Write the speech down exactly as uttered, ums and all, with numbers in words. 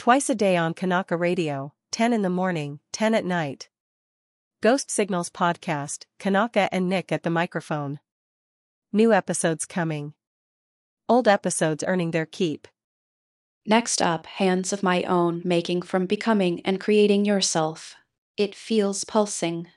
Twice a day on Kanaka Radio, ten in the morning, ten at night. Ghost Signals Podcast, Kanaka and Nick at the microphone. New episodes coming. Old episodes earning their keep. Next up, Hands of My Own, making from becoming and creating yourself. It feels pulsing.